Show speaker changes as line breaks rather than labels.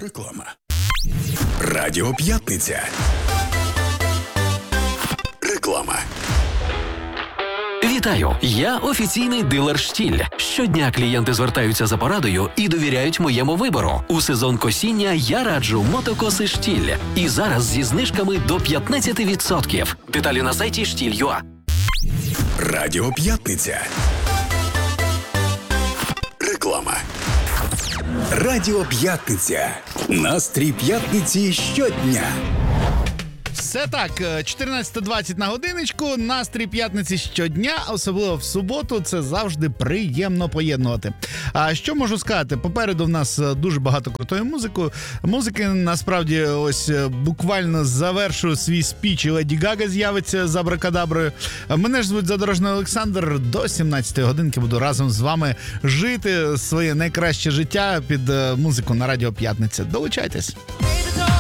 Реклама. Радіо П'ятниця. Реклама.
Вітаю! Я офіційний дилер «Штіль». Щодня клієнти звертаються за порадою і довіряють моєму вибору. У сезон косіння я раджу мотокоси «Штіль». І зараз зі знижками до 15%. Деталі на сайті «Штіль.ua».
Радіо П'ятниця. Реклама. Радіо П'ятниця. Настрій п'ятниці щодня.
Все так, 14:20 на годиночку, настрій п'ятниці щодня, особливо в суботу, це завжди приємно поєднувати. А що можу сказати? Попереду в нас дуже багато крутої музики, насправді, ось буквально завершую свій спіч, і Леді Гага з'явиться з абракадаброю. Мене ж звуть Задорожний Олександр, до 17-ї годинки буду разом з вами жити своє найкраще життя під музику на Радіо П'ятниця. Долучайтесь!